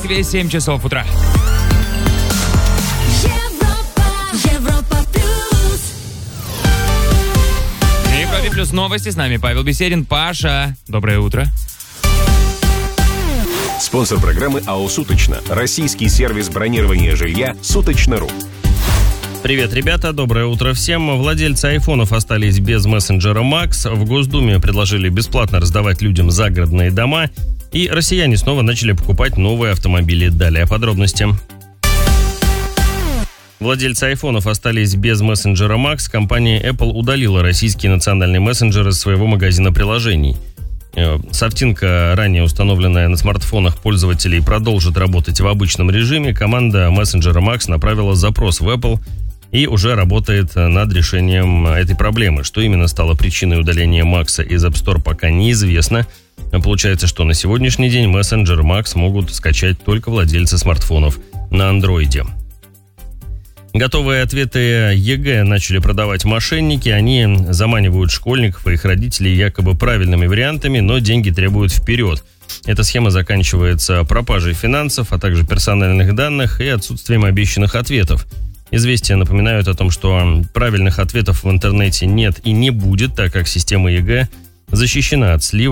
Москве 7 часов утра. Европа плюс. Европе плюс новости. С нами Павел Беседин. Паша, доброе утро. Спонсор программы АО «Суточно». Российский сервис бронирования жилья «Суточно.ру». Привет, ребята, доброе утро всем. Владельцы айфонов остались без мессенджера Max. В Госдуме предложили бесплатно раздавать людям загородные дома. И россияне снова начали покупать новые автомобили. Далее подробности. Владельцы айфонов остались без мессенджера Max. Компания Apple удалила российские национальные мессенджеры из своего магазина приложений. Софтинка, ранее установленная на смартфонах пользователей, продолжит работать в обычном режиме. Команда мессенджера Max направила запрос в Apple и уже работает над решением этой проблемы. Что именно стало причиной удаления Макса из App Store, пока неизвестно. Получается, что на сегодняшний день мессенджер Max могут скачать только владельцы смартфонов на андроиде. Готовые ответы ЕГЭ начали продавать мошенники. Они заманивают школьников и их родителей якобы правильными вариантами, но деньги требуют вперед. Эта схема заканчивается пропажей финансов, а также персональных данных и отсутствием обещанных ответов. Известия напоминают о том, что правильных ответов в интернете нет и не будет, так как система ЕГЭ защищена от слива